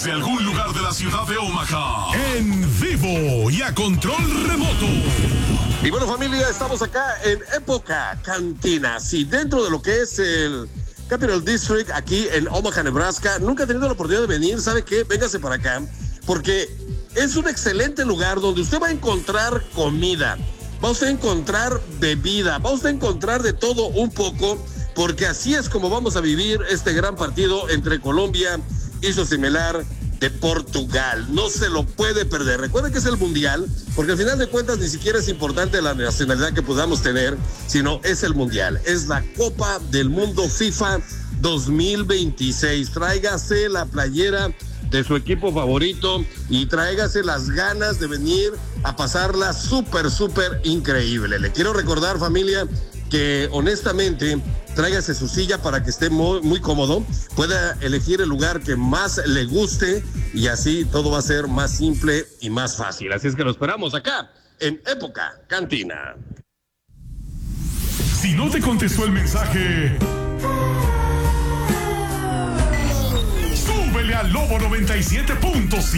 desde algún lugar de la ciudad de Omaha. En vivo y a control remoto. Y bueno, familia, estamos acá en Época Cantina. Sí, dentro de lo que es el Capital District, aquí en Omaha, Nebraska. Nunca he tenido la oportunidad de venir. ¿Sabe qué? Véngase para acá, porque es un excelente lugar donde usted va a encontrar comida, va a usted encontrar bebida, va a usted encontrar de todo un poco, porque así es como vamos a vivir este gran partido entre Colombia y su similar de Portugal. No se lo puede perder. Recuerden que es el Mundial, porque al final de cuentas ni siquiera es importante la nacionalidad que podamos tener, sino es el Mundial. Es la Copa del Mundo FIFA 2026. Tráigase la playera de su equipo favorito y tráigase las ganas de venir a pasarla súper increíble. Le quiero recordar, familia, que honestamente tráigase su silla para que esté muy cómodo, pueda elegir el lugar que más le guste y así todo va a ser más simple y más fácil. Así es que lo esperamos acá en Época Cantina. Si no te contestó el mensaje, súbele al Lobo 97.7.